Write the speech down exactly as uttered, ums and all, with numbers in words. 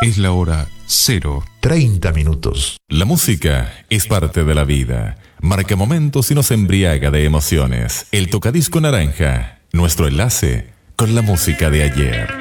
Es la hora cero. treinta minutos. La música es parte de la vida. Marca momentos y nos embriaga de emociones. El tocadisco naranja, nuestro enlace con la música de ayer.